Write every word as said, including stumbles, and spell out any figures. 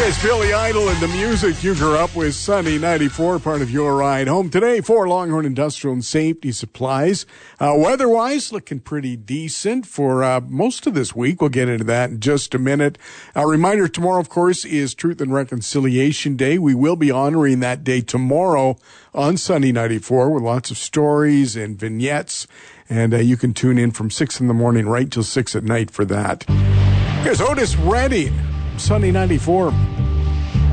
It's Billy Idol and the music you grew up with. Sunny ninety-four, part of your ride home today for Longhorn Industrial and Safety Supplies. Uh, weather-wise, looking pretty decent for uh, most of this week. We'll get into that in just a minute. A reminder, tomorrow, of course, is Truth and Reconciliation Day. We will be honoring that day tomorrow on Sunny ninety-four with lots of stories and vignettes. And uh, you can tune in from six in the morning right till six at night for that. Here's Otis Redding, Sunny ninety-four.